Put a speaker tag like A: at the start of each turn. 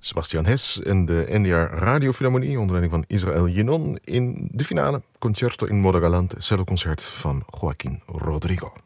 A: Sebastian Hess en de NDR Radiofilharmonie onder leiding van Israël Yinon in de finale Concerto in Modo Galante, celloconcert van Joaquín Rodrigo.